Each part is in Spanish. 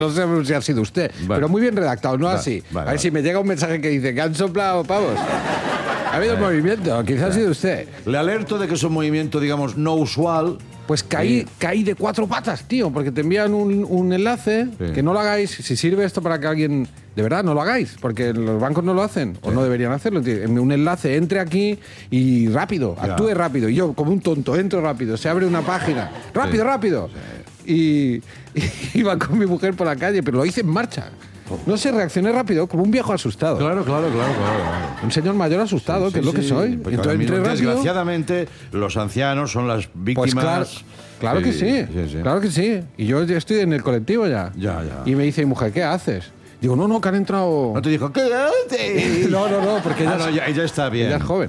No sé si ha sido usted, pero muy bien redactado, no así. A ver si me llega un mensaje que dice que han soplado pavos. Ha habido movimiento, quizás ha sido usted. Le alerto de que es un movimiento, digamos, no usual. Pues caí de cuatro patas, tío, porque te envían un enlace, que no lo hagáis. Si sirve esto para que alguien... De verdad, no lo hagáis, porque los bancos no lo hacen, o no deberían hacerlo. Un enlace, entre aquí y rápido, actúe rápido. Y yo, como un tonto, entro rápido, se abre una página. ¡Rápido, rápido! Y iba con mi mujer por la calle, pero lo hice en marcha. No sé, reaccioné rápido, como un viejo asustado. Claro. Un señor mayor asustado, que es lo que soy. Porque entonces, mismo, desgraciadamente, los ancianos son las víctimas... Pues claro que sí, claro que sí. Y yo ya estoy en el colectivo ya. Y me dice mi mujer, ¿qué haces? Digo, no, que han entrado... No te dijo, ¿qué haces? No, porque ella está bien. Ella es joven.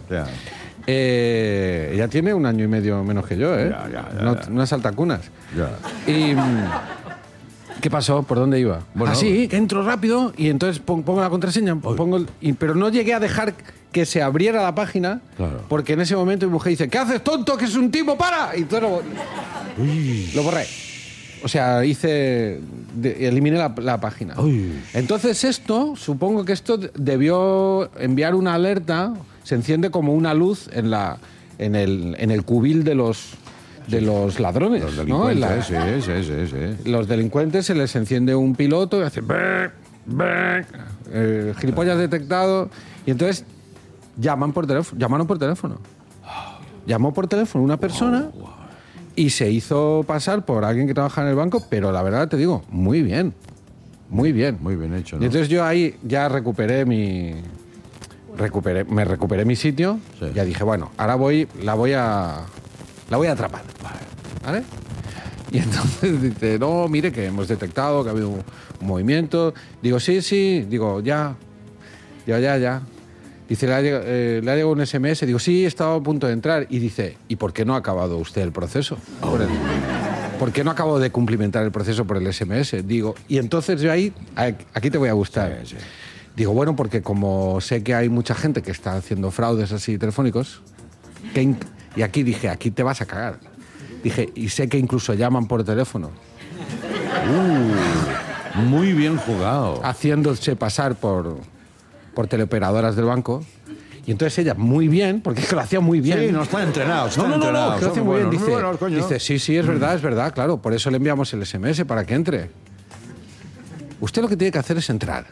Ella tiene 1 año y medio menos que yo, ¿eh? Unas altacunas. Y... ¿Qué pasó? ¿Por dónde iba? Bueno, que entro rápido y entonces pongo la contraseña, pero no llegué a dejar que se abriera la página, porque en ese momento mi mujer dice, ¿qué haces, tonto? Que es un tipo, para. Y todo lo borré. O sea, eliminé la página. Entonces supongo que esto debió enviar una alerta, se enciende como una luz en el cubil de los ladrones, los delincuentes, ¿no? Los delincuentes se les enciende un piloto y hace gilipollas detectado, y entonces llamaron por teléfono. Llamó por teléfono una persona y se hizo pasar por alguien que trabaja en el banco, pero la verdad te digo, muy bien. Muy bien hecho, ¿no? Y entonces yo ahí ya me recuperé mi sitio, ya dije, bueno, ahora la voy a atrapar, ¿vale? Y entonces dice, no, mire que hemos detectado que ha habido un movimiento. Digo, sí, digo, ya. Dice, le ha llegado un SMS. Digo, sí, estaba a punto de entrar. Y dice, ¿y por qué no ha acabado usted el proceso? ¿Por qué no acabo de cumplimentar el proceso por el SMS? Digo, y entonces yo aquí te voy a gustar. Digo, bueno, porque como sé que hay mucha gente que está haciendo fraudes así telefónicos, y aquí dije, aquí te vas a cagar. Dije, y sé que incluso llaman por teléfono. Muy bien jugado. Haciéndose pasar por teleoperadoras del banco. Y entonces ella, muy bien, porque es que lo hacía muy bien. Sí, no están entrenados. No, que lo hacía muy bien. Dice, sí, es verdad, claro. Por eso le enviamos el SMS, para que entre. Usted lo que tiene que hacer es entrar.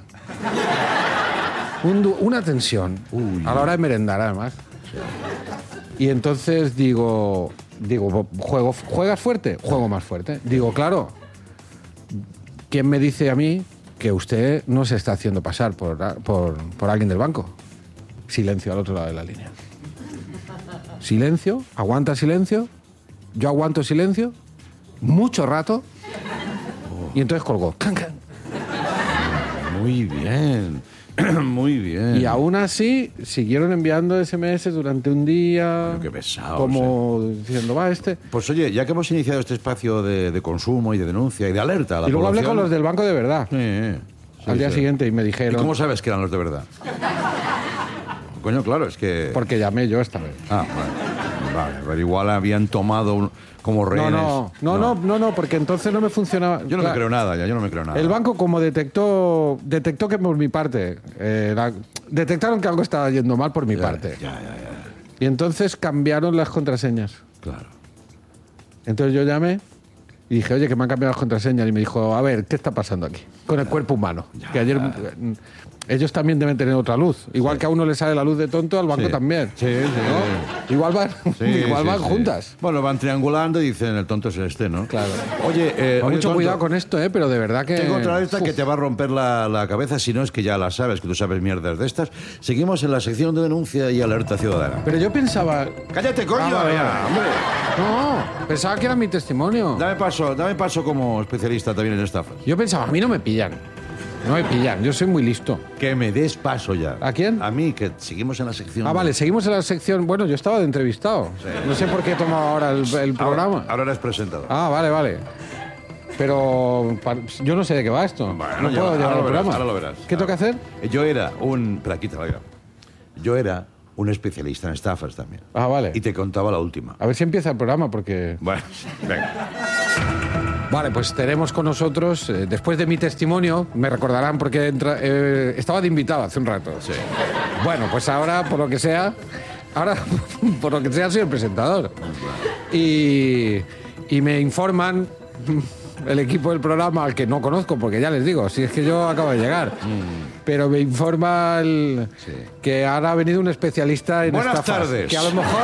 Una tensión. A la hora de merendar, además. Y entonces digo, ¿juegas fuerte? Juego más fuerte. Digo, claro, ¿quién me dice a mí que usted no se está haciendo pasar por alguien del banco? Silencio al otro lado de la línea. Silencio, aguanta silencio, yo aguanto silencio, mucho rato, y entonces colgó. Muy bien. Muy bien. Y aún así siguieron enviando SMS durante un día. Pero qué pesado. Como diciendo, Pues oye, ya que hemos iniciado este espacio de consumo y de denuncia y de alerta a la población... Y luego hablé con los del banco de verdad. Al día siguiente, y me dijeron... ¿Y cómo sabes que eran los de verdad? Coño, claro, es que... Porque llamé yo esta vez. Vale, pero igual habían tomado como rehenes. No, porque entonces no me funcionaba. Yo no me creo nada, yo no me creo nada. El banco, como detectó que por mi parte, detectaron que algo estaba yendo mal por mi parte. Y entonces cambiaron las contraseñas. Claro. Entonces yo llamé y dije, oye, que me han cambiado las contraseñas. Y me dijo, a ver, ¿qué está pasando aquí? Con el cuerpo humano. Que ayer... Ellos también deben tener otra luz. Igual que a uno le sale la luz de tonto, al banco también. ¿No? Igual van juntas. Bueno, van triangulando y dicen, el tonto es este, ¿no? Claro. Oye, mucho cuidado con esto, pero de verdad que... Tengo otra esta que te va a romper la cabeza, si no es que ya la sabes, que tú sabes mierdas de estas. Seguimos en la sección de denuncia y alerta ciudadana. Pero yo pensaba... ¡Cállate, coño! Vale. Hombre. No, pensaba que era mi testimonio. Dame paso como especialista también en estafas. Yo pensaba, a mí no me pillan. No me pillan, yo soy muy listo. Que me des paso ya. ¿A quién? A mí, que seguimos en la sección. Vale, seguimos en la sección. Bueno, yo estaba de entrevistado. No sé por qué he tomado ahora el programa. Ahora eres presentador. Vale. Pero yo no sé de qué va esto. Bueno, no puedo llevar el programa. Ahora lo verás. ¿Qué tengo que hacer? Yo era un especialista en estafas también. Vale. Y te contaba la última. A ver si empieza el programa, porque... Bueno, venga. Vale, pues tenemos con nosotros, después de mi testimonio, me recordarán porque estaba de invitado hace un rato. Sí. Bueno, pues ahora, por lo que sea, soy el presentador. Y me informan el equipo del programa, al que no conozco, porque ya les digo, si es que yo acabo de llegar. Pero me informa que ahora ha venido un especialista en Buenas estafas. tardes. Que a lo mejor...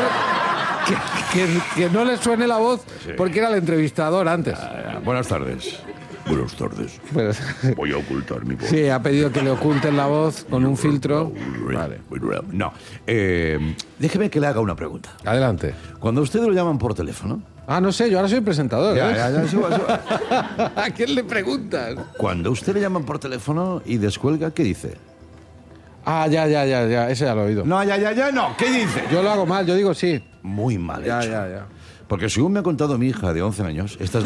Que no le suene la voz porque era el entrevistador antes. Buenas tardes. Buenas tardes. Pues, Voy a ocultar mi voz. sí, ha pedido que le oculten la voz con un filtro. Vale. No. Déjeme que le haga una pregunta. Adelante. Cuando a usted lo llaman por teléfono... Ah, no sé, yo ahora soy el presentador. Ya, suba. ¿A quién le preguntas? Cuando a usted le llaman por teléfono y descuelga, ¿qué dice? Ah, ya, ese ya lo he oído. No, no. ¿Qué dice? Yo lo hago mal, yo digo sí. Muy mal hecho. Ya. Porque según me ha contado mi hija de 11 años, esta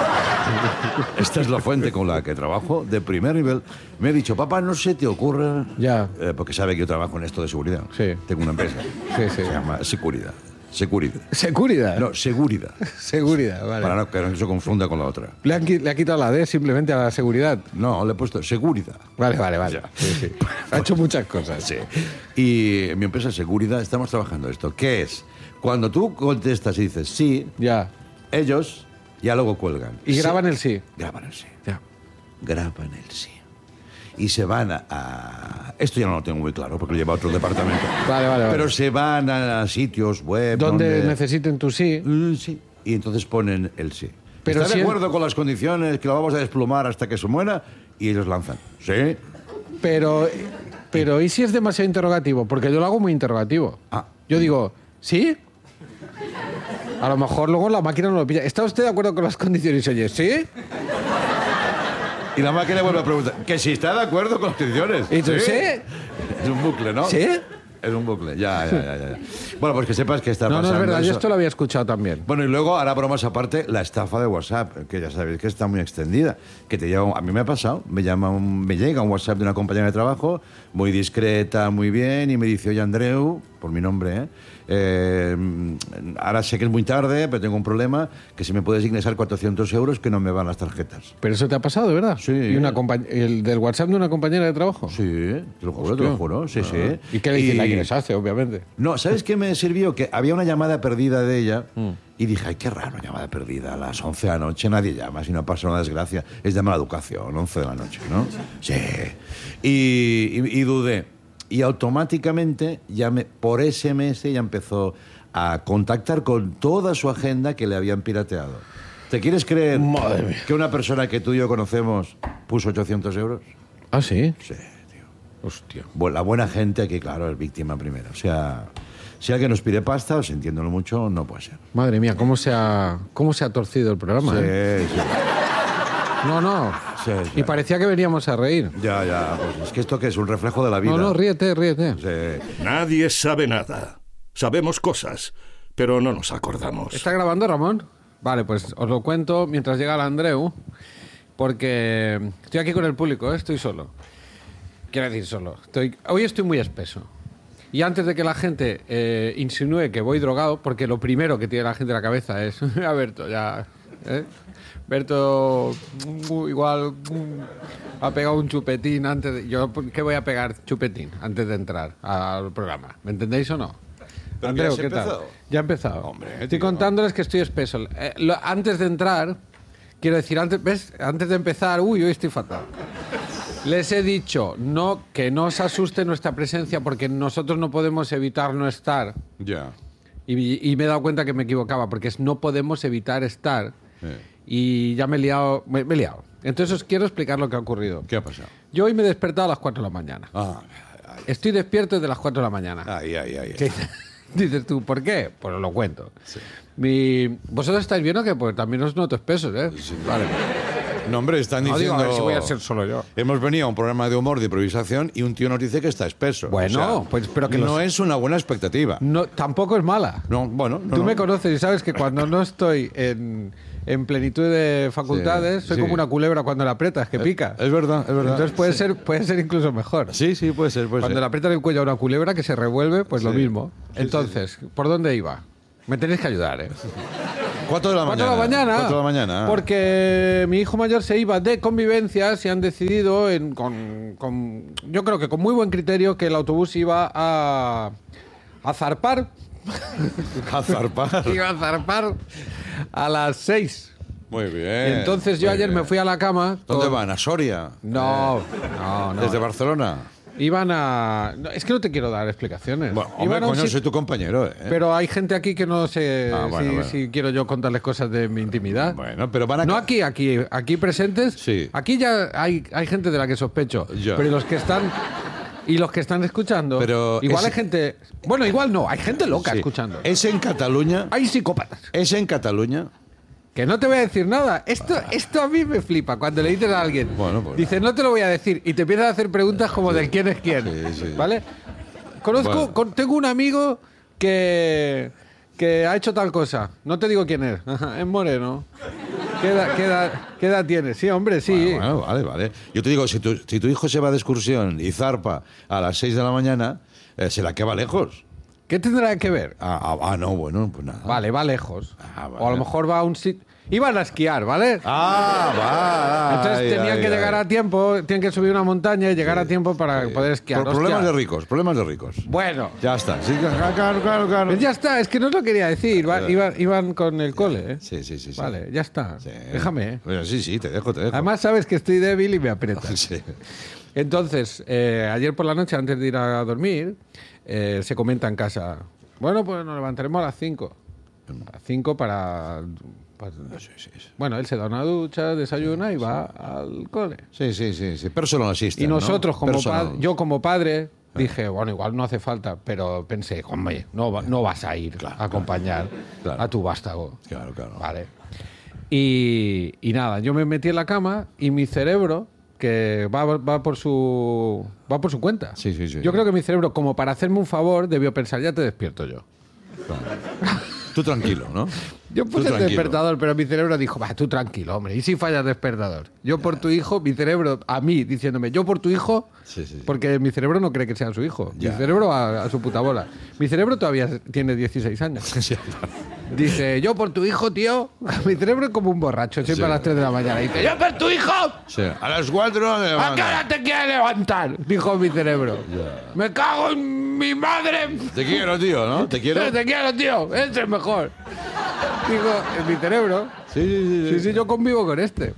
es la fuente con la que trabajo, de primer nivel, me ha dicho, papá, no se te ocurra... Ya. Porque sabe que yo trabajo en esto de seguridad. Sí. Tengo una empresa. Sí. Se llama Seguridad. ¿Seguridad? No, Seguridad. Seguridad, vale. Para que no se confunda con la otra. Le ha quitado la D simplemente a la seguridad. No, le he puesto Seguridad. Vale. Ya. Sí. Ha hecho muchas cosas. Sí. Y en mi empresa Seguridad estamos trabajando esto. ¿Qué es? Cuando tú contestas y dices sí, Ya. ellos ya luego cuelgan. Y graban el sí. Graban el sí. Ya. Graban el sí. Y se van a... Esto ya no lo tengo muy claro porque lo lleva a otro departamento. Vale. Pero se van a sitios web Donde necesiten tu sí. Sí. Y entonces ponen el sí. Pero ¿Está si de acuerdo con las condiciones que lo vamos a desplumar hasta que se muera? Y ellos lanzan. ¿Sí? Pero ¿y si es demasiado interrogativo? Porque yo lo hago muy interrogativo. Ah. Yo digo, ¿sí? A lo mejor luego la máquina no lo pilla. ¿Está usted de acuerdo con las condiciones? Oye, ¿sí? Y la máquina vuelve a preguntar, que si está de acuerdo con las condiciones. ¿Y tú sí? Es un bucle, ¿no? ¿Sí? Es un bucle, ya. Bueno, pues que sepas que está pasando No es verdad, yo eso. esto lo había escuchado también. Bueno, y luego, ahora bromas aparte, la estafa de WhatsApp, que ya sabéis que está muy extendida. Que te llega, a mí me ha pasado, me llega un WhatsApp de una compañera de trabajo, muy discreta, muy bien, y me dice, oye, Andreu, por mi nombre, ahora sé que es muy tarde, pero tengo un problema, que si me puedes ingresar 400 euros, que no me van las tarjetas. ¿Pero eso te ha pasado, de verdad? Sí. ¿Y el del WhatsApp de una compañera de trabajo? Sí, te lo juro, sí. ¿Y qué le dice? La ingresaste, obviamente. No, ¿sabes qué me sirvió? Que había una llamada perdida de ella y dije, ay, qué raro, una llamada perdida a las 11 de la noche, nadie llama, si no pasa una desgracia, es de mala educación, 11 de la noche, ¿no? Sí. Y dudé. Y automáticamente, por SMS, ya empezó a contactar con toda su agenda que le habían pirateado. ¿Te quieres creer Madre mía. que una persona que tú y yo conocemos puso 800 euros? ¿Ah, sí? Sí, tío. Hostia. La buena gente aquí, claro, es víctima primero. O sea, si alguien nos pide pasta, o sintiéndolo mucho, no puede ser. Madre mía, ¿cómo se ha torcido el programa? Sí, ¿eh? sí. No. Sí. Y parecía que veníamos a reír. Ya. Pues es que esto que es un reflejo de la vida. No, ríete. Sí. Nadie sabe nada. Sabemos cosas, pero no nos acordamos. ¿Está grabando, Ramón? Vale, pues os lo cuento mientras llega el Andreu, porque estoy aquí con el público, estoy solo. Quiero decir solo. Hoy estoy muy espeso. Y antes de que la gente insinúe que voy drogado, porque lo primero que tiene la gente en la cabeza es, a Berto, ya... Berto igual ha pegado un chupetín antes de... ¿Yo qué voy a pegar chupetín antes de entrar al programa? ¿Me entendéis o no? ¿Pero Andreu, que ya has ¿qué tal? empezado? Ya he empezado. Hombre, estoy tío. contándoles que estoy espeso. Antes de entrar, quiero decir, antes de empezar, hoy estoy fatal. Les he dicho que no os asuste nuestra presencia porque nosotros no podemos evitar no estar. Ya. Y me he dado cuenta que me equivocaba porque no podemos evitar estar. Y ya me he liado. Entonces os quiero explicar lo que ha ocurrido. ¿Qué ha pasado? Yo hoy me he despertado a las 4 de la mañana. Estoy despierto desde las 4 de la mañana. Ay. ¿Qué dices tú? ¿Por qué? Pues os lo cuento. Sí. Vosotros estáis viendo que pues, también os noto espesos, ¿eh? Sí. Vale. No, hombre, están No digo, diciendo... a ver si voy a ser solo yo. Hemos venido a un programa de humor, de improvisación, y un tío nos dice que está espeso. Bueno, pues, pero que no es una buena expectativa. No, tampoco es mala. No, bueno... Tú me conoces y sabes que cuando no estoy en plenitud de facultades, soy sí. como una culebra cuando la aprietas, que pica. Es verdad. Entonces puede ser incluso mejor. Sí, puede ser. Cuando le aprietan el cuello a una culebra que se revuelve, pues lo mismo. Entonces, ¿por dónde iba? Me tenéis que ayudar, ¿eh? 4 de la 4 de la mañana. 4 de la mañana. Porque mi hijo mayor se iba de convivencias y han decidido, yo creo que con muy buen criterio, que el autobús iba a zarpar. A zarpar. Iba a zarpar a las 6. Muy bien. Y entonces yo ayer me fui a la cama. ¿Dónde van? ¿A Soria? No. ¿Desde Barcelona? Iban a... No, es que no te quiero dar explicaciones. Bueno, hombre, coño, soy tu compañero, ¿eh? Pero hay gente aquí que no sé bueno. si quiero yo contarles cosas de mi intimidad. Bueno, pero van a... No aquí presentes. Sí. Aquí ya hay gente de la que sospecho. Ya. Pero los que están escuchando... Pero igual hay gente... Bueno, igual no. Hay gente loca Sí. escuchando. ¿Es en Cataluña? Hay psicópatas. ¿Es en Cataluña? Que no te voy a decir nada. Esto a mí me flipa. Cuando le dices a alguien, Bueno, pues dices, no te lo voy a decir, y te empiezas a hacer preguntas como del quién es quién. Sí. ¿Vale? Tengo un amigo que ha hecho tal cosa. No te digo quién es. Ajá, es moreno. ¿Qué edad tiene? Sí, hombre, sí. Bueno, vale. Yo te digo, si tu hijo se va de excursión y zarpa a las 6 de la mañana, se la queda lejos. ¿Qué tendrá que ver? No, bueno, pues nada. Vale, va lejos. Vale. O a lo mejor va a un sitio... Iban a esquiar, ¿vale? Va. Entonces tenían que llegar a tiempo, tienen que subir una montaña y llegar a tiempo para poder esquiar. Problemas de ricos. Bueno. Ya está. Sí, claro. Pues ya está, es que no os lo quería decir. Iban con el cole, ¿eh? Sí. Vale, ya está. Sí. Déjame, ¿eh? Bueno, sí, te dejo. Además sabes que estoy débil y me aprietas. Sí. Entonces, ayer por la noche, antes de ir a dormir, se comenta en casa, bueno, pues nos levantaremos a las 5. A las 5 para... Sí. Bueno, él se da una ducha, desayuna y va al cole. Sí. Personal assistant, Y nosotros, ¿no? yo como padre, dije, bueno, igual no hace falta, pero pensé, hombre, no vas a ir a acompañar a tu vástago. Claro. Vale. Y nada, yo me metí en la cama y mi cerebro, que va por su cuenta. Sí. Yo creo que mi cerebro, como para hacerme un favor, debió pensar, ya te despierto yo. Claro. Tú tranquilo, ¿no? Yo puse el despertador, pero mi cerebro dijo, va, tú tranquilo, hombre. ¿Y si falla el despertador? Yo por tu hijo, mi cerebro, a mí, diciéndome, yo por tu hijo, porque mi cerebro no cree que sea su hijo. Mi cerebro a su puta bola. Mi cerebro todavía tiene 16 años. Dice, yo por tu hijo, tío. Mi cerebro es como un borracho, siempre a las 3 de la mañana. Dice, yo por tu hijo. Sí. A las 4 me ¿A qué hora te quieres levantar? Dijo mi cerebro. Me cago en mi madre. Te quiero, tío, ¿no? Te quiero. Te quiero, tío. Este es el mejor. Digo, en mi cerebro. Sí, yo convivo con este.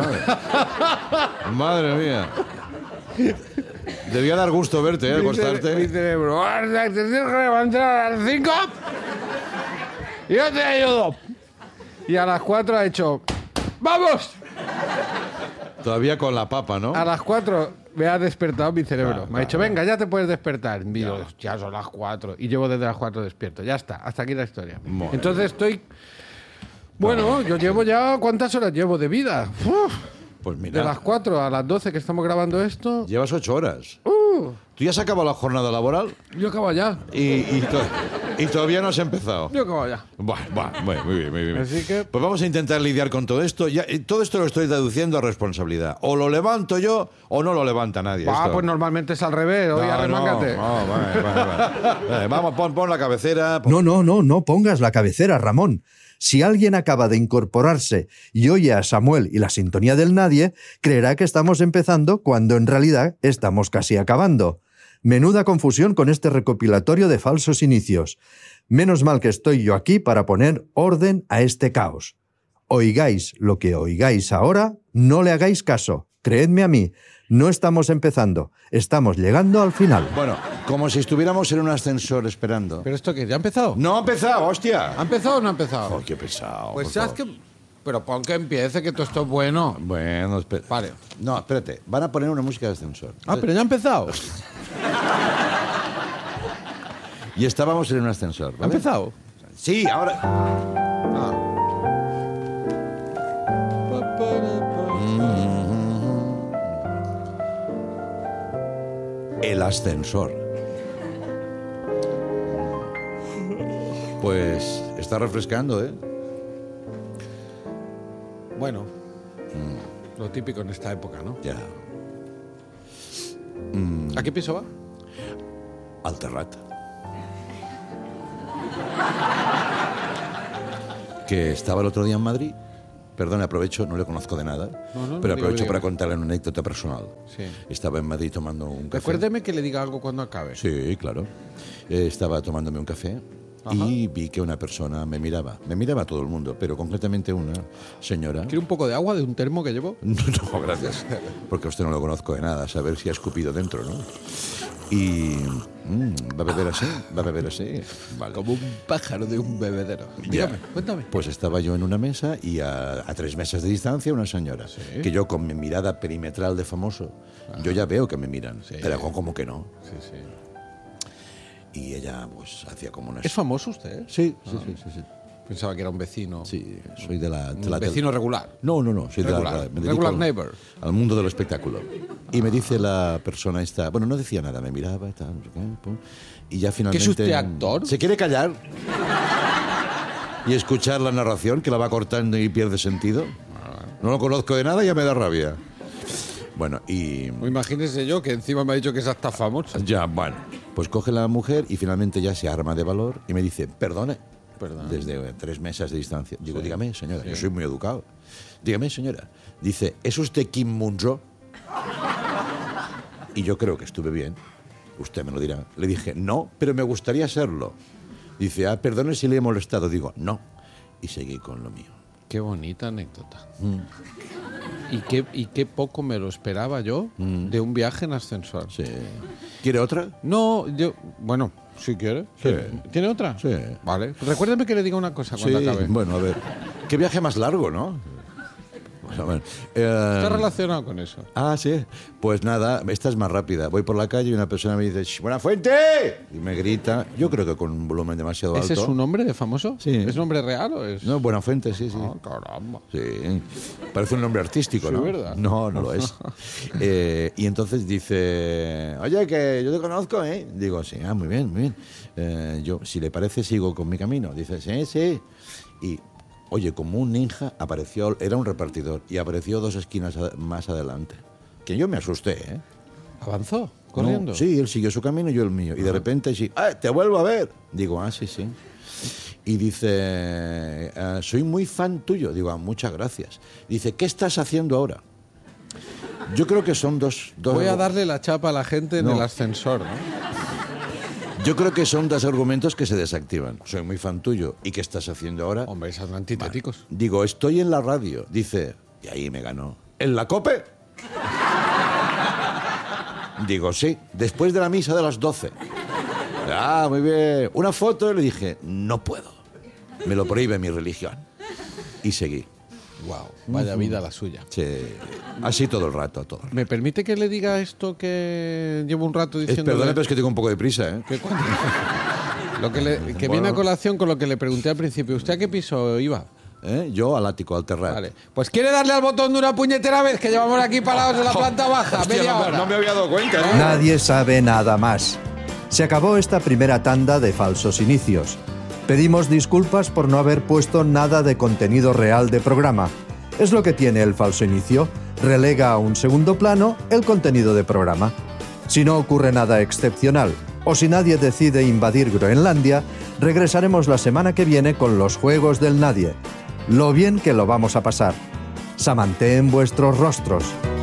Madre mía. Debía dar gusto verte, acostarte. Mi cerebro. Te tienes que levantar a las 5 y yo te ayudo. Y a las 4 ha hecho, ¡vamos! Todavía con la papa, ¿no? A las 4 me ha despertado mi cerebro. Me ha dicho, venga, ya te puedes despertar. Y yo, ya son las 4. Y llevo desde las 4 despierto. Ya está, hasta aquí la historia. Entonces estoy... Bueno, yo llevo ya... ¿Cuántas horas llevo de vida? Pues mira. De las 4 a las 12 que estamos grabando esto... Llevas 8 horas. ¿Tú ya has acabado la jornada laboral? Yo acabo ya. Y todavía no has empezado. Yo acabo ya. Muy bien. Así que... Pues vamos a intentar lidiar con todo esto. Todo esto lo estoy deduciendo a responsabilidad. O lo levanto yo o no lo levanta nadie. Pues normalmente es al revés. Hoy arremángate. Vale. Vamos, pon la cabecera. No pongas la cabecera, Ramón. Si alguien acaba de incorporarse y oye a Samuel y la sintonía del nadie, creerá que estamos empezando cuando en realidad estamos casi acabando. Menuda confusión con este recopilatorio de falsos inicios. Menos mal que estoy yo aquí para poner orden a este caos. Oigáis lo que oigáis ahora, no le hagáis caso. Creedme a mí, no estamos empezando, estamos llegando al final. Bueno, como si estuviéramos en un ascensor esperando. ¿Pero esto qué? ¿Ya ha empezado? No ha empezado, hostia. ¿Ha empezado o no ha empezado? Oh, qué pesado. Pues sabes que... Pero pon que empiece, que todo esto es bueno. Bueno, espera. Vale. No, espérate. Van a poner una música de ascensor. Pero ya ha empezado. Y estábamos en un ascensor, ¿vale? ¿Ha empezado? Sí, ahora... El ascensor. Pues está refrescando, ¿eh? Bueno, lo típico en esta época, ¿no? Ya. ¿A qué piso va? Al terrat. que estaba el otro día en Madrid. Perdón, aprovecho, no le conozco de nada, pero aprovecho para contarle una anécdota personal. Sí. Estaba en Madrid tomando un café. Recuérdeme que le diga algo cuando acabe. Sí, claro. Estaba tomándome un café y vi que una persona me miraba. Me miraba todo el mundo, pero concretamente una señora. ¿Quiere un poco de agua de un termo que llevo? No, gracias. Porque a usted no lo conozco de nada, a saber si ha escupido dentro, ¿no? Y... ¿va a beber así? ¿Va a beber así? Vale. Como un pájaro de un bebedero. Dígame, cuéntame. Pues estaba yo en una mesa y a 3 mesas de distancia una señora. ¿Sí? Que yo con mi mirada perimetral de famoso, yo ya veo que me miran, pero como que no. Sí. Y ella pues hacía como una... ¿Es famoso usted? Sí. Pensaba que era un vecino. Sí, soy de la... ¿Un vecino regular? No, soy regular. Me dedico Regular neighbor. Al mundo del espectáculo. Y me dice la persona esta... Bueno, no decía nada, me miraba y tal, no sé qué, pum, y ya finalmente... ¿Qué es usted, actor? ¿Se quiere callar? Y escuchar la narración, que la va cortando y pierde sentido. No lo conozco de nada y ya me da rabia. Bueno, y... Imagínese yo, que encima me ha dicho que es hasta famoso. Ya, bueno. Pues coge la mujer y finalmente ya se arma de valor y me dice, perdone. Desde 3 mesas de distancia. Digo, dígame, señora, yo soy muy educado. Dígame, señora. Dice, ¿es usted Kim Munro? Y yo creo que estuve bien. Usted me lo dirá. Le dije, no, pero me gustaría serlo. Dice, perdone si le he molestado. Digo, no. Y seguí con lo mío. Qué bonita anécdota. Y qué poco me lo esperaba yo de un viaje en ascensor. Sí. ¿Quiere otra? No, yo... Bueno, si quiere. Sí. ¿Tiene otra? Sí. Vale. Recuérdeme que le diga una cosa cuando acabe. Bueno, a ver. ¿Qué viaje más largo, no? Bueno, Está relacionado con eso. Sí. Pues nada, esta es más rápida. Voy por la calle y una persona me dice ¡Buenafuente! Y me grita, yo creo que con un volumen demasiado alto. ¿Ese es su nombre de famoso? Sí. ¿Es nombre real o es...? No, Buenafuente, sí. Caramba. Sí. Parece un nombre artístico, ¿no? Sí, ¿verdad? No lo es. Y entonces dice, oye, que yo te conozco, ¿eh? Digo, sí, muy bien. Yo, si le parece, sigo con mi camino. Dice, sí. Y... Oye, como un ninja apareció, era un repartidor, y apareció 2 esquinas más adelante. Que yo me asusté, ¿eh? ¿Avanzó? ¿Corriendo? No, sí, él siguió su camino y yo el mío. Y de repente, sí, te vuelvo a ver. Digo, sí. Y dice, soy muy fan tuyo. Digo, muchas gracias. Dice, ¿qué estás haciendo ahora? Yo creo que son dos... Voy a darle la chapa a la gente en el ascensor, ¿no? Yo creo que son 2 argumentos que se desactivan. Soy muy fan tuyo. ¿Y qué estás haciendo ahora? Hombre, esos son antitéticos. Vale. Digo, estoy en la radio. Dice, y ahí me ganó. ¿En la COPE? Digo, sí, después de la misa de las 12. Muy bien. Una foto, le dije, no puedo. Me lo prohíbe mi religión. Y seguí. Wow, vaya vida la suya. Sí, así todo el rato. ¿Me permite que le diga esto que llevo un rato diciendo? Perdone, pero es que tengo un poco de prisa, ¿eh? Que viene a colación con lo que le pregunté al principio. ¿Usted a qué piso iba? Yo al ático, al terrat. Vale. Pues quiere darle al botón de una puñetera vez, que llevamos aquí parados en la planta baja. Hostia, media hora. No me había dado cuenta, ¿eh? Nadie sabe nada más. Se acabó esta primera tanda de falsos inicios. Pedimos disculpas por no haber puesto nada de contenido real de programa. Es lo que tiene el falso inicio, relega a un segundo plano el contenido de programa. Si no ocurre nada excepcional o si nadie decide invadir Groenlandia, regresaremos la semana que viene con los Juegos del Nadie. Lo bien que lo vamos a pasar. Samanté en vuestros rostros.